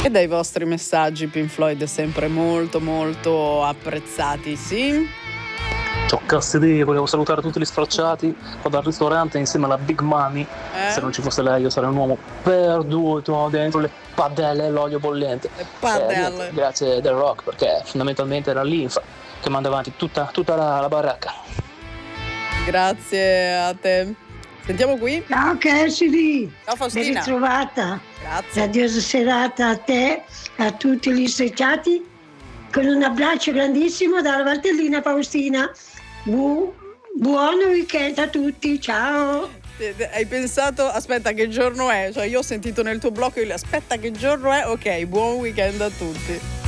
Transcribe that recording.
E dai vostri messaggi Pink Floyd è sempre molto molto apprezzati, sì? Cioccasse te, volevo salutare tutti gli sfracciati. Vado al ristorante insieme alla Big Mami. Se non ci fosse lei io sarei un uomo perduto dentro le padelle e l'olio bollente. Le padelle. Grazie del rock, perché fondamentalmente era l'infa che manda avanti tutta la baracca. Grazie a te. Sentiamo qui. Ciao Cassidy. Ciao Faustina. Ben ritrovata. Grazie. Radiosa serata a te, a tutti gli associati, con un abbraccio grandissimo dalla Valtellina Faustina. Buon weekend a tutti, ciao. Hai pensato, aspetta che giorno è? Cioè io ho sentito nel tuo blocco aspetta che giorno è? Ok, buon weekend a tutti.